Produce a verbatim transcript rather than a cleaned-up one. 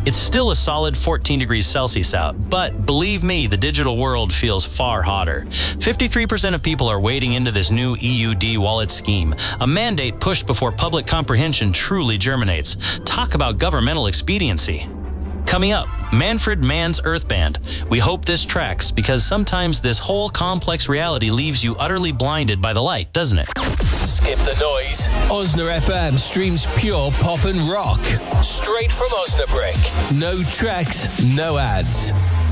It's still a solid fourteen degrees Celsius out, but believe me, the digital world feels far hotter. fifty-three percent of people are wading into this new E U D wallet scheme, a mandate pushed before public comprehension truly germinates. Talk about governmental expediency. Coming up, Manfred Mann's Earth Band. We hope this tracks, because sometimes this whole complex reality leaves you utterly blinded by the light, doesn't it? Skip the noise. Osna F M streams pure pop and rock. Straight from Osnabrück. No tracks, no ads.